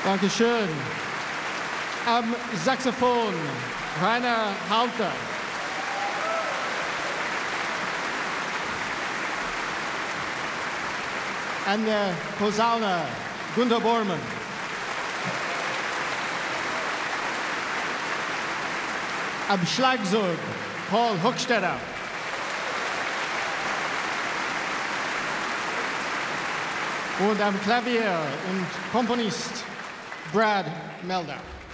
Dankeschön. Am Saxophon Rainer Halter. An der Posaune Gunter Bormann. Am Schlagzeug Paul Hochstetter. Und am Klavier und Komponist Brad Melder.